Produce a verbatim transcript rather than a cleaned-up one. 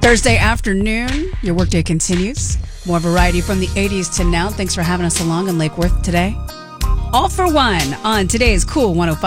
Thursday afternoon, your workday continues. More variety from the eighties to now. Thanks for having us along in Lake Worth today. All for one on today's Cool one oh five.